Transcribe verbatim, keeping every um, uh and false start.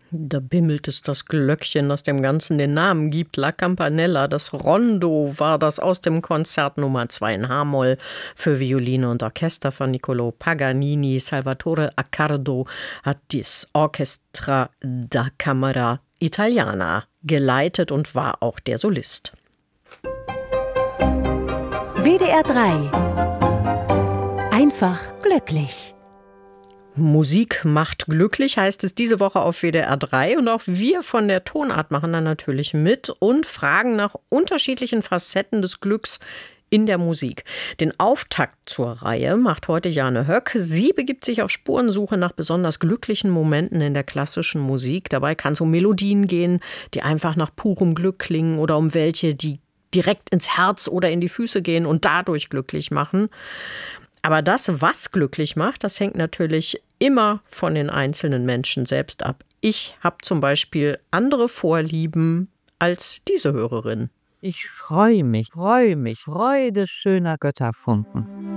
Da bimmelt es das Glöckchen, das dem Ganzen den Namen gibt. La Campanella, das Rondo war das aus dem Konzert Nummer zwei in H-Moll für Violine und Orchester von Niccolò Paganini. Salvatore Accardo hat das Orchestra da Camera Italiana geleitet und war auch der Solist. W D R drei. Einfach glücklich. Musik macht glücklich, heißt es diese Woche auf W D R drei. Und auch wir von der Tonart machen da natürlich mit und fragen nach unterschiedlichen Facetten des Glücks in der Musik. Den Auftakt zur Reihe macht heute Jane Höck. Sie begibt sich auf Spurensuche nach besonders glücklichen Momenten in der klassischen Musik. Dabei kann es um Melodien gehen, die einfach nach purem Glück klingen, oder um welche, die direkt ins Herz oder in die Füße gehen und dadurch glücklich machen. Aber das, was glücklich macht, das hängt natürlich immer von den einzelnen Menschen selbst ab. Ich habe zum Beispiel andere Vorlieben als diese Hörerin. Ich freue mich, freue mich, Freude schöner Götterfunken.